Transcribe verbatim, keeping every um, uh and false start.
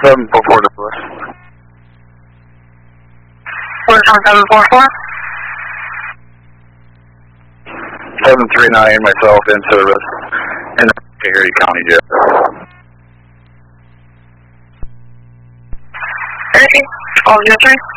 seven four four Nicholas. What is one seven four four? seven three nine, myself in service in Erie County Jail. Okay, all zero three.